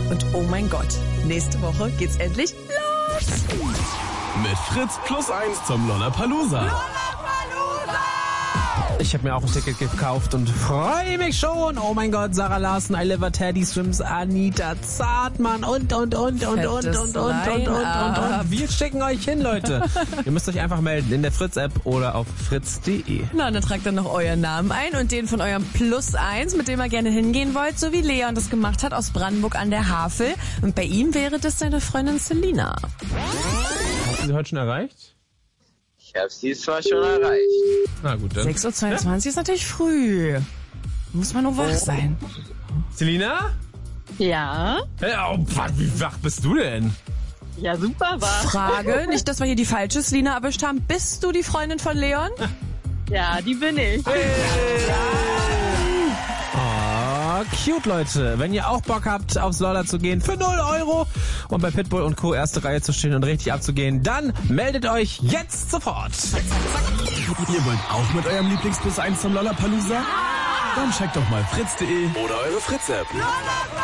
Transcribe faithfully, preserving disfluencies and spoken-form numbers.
Und oh mein Gott, nächste Woche geht's endlich los. Mit Fritz plus eins zum Lollapalooza. Ich habe mir auch ein Ticket gekauft und freue mich schon. Oh mein Gott, Sarah Larsen, I Live a Teddy Swims, Anita Zartmann und, und, und, und, und, und, und, und, und, und, und. Wir schicken euch hin, Leute. Ihr müsst euch einfach melden in der Fritz-App oder auf fritz punkt de. Na, dann tragt dann noch euren Namen ein und den von eurem Plus eins, mit dem ihr gerne hingehen wollt, so wie Leon das gemacht hat aus Brandenburg an der Havel. Und bei ihm wäre das seine Freundin Selina. Hast du sie heute schon erreicht? Ich habe sie zwar schon erreicht. Na gut, dann. sechs Uhr zweiundzwanzig ja? Ist natürlich früh. Muss man nur wach sein. Selina? Ja, Hey, oh, wie wach bist du denn? ja super war. Frage, nicht, dass wir hier die falsche Selina erwischt haben. Bist du die Freundin von Leon? Ja, die bin ich. Oh, cute, Leute. Wenn ihr auch Bock habt, aufs Lolla zu gehen für null Euro und bei Pitbull und Co. erste Reihe zu stehen und richtig abzugehen, dann meldet euch jetzt sofort. Ihr wollt auch mit eurem Lieblings plus eins zum Lollapalooza? Dann checkt doch mal fritz punkt de oder eure Fritz-App.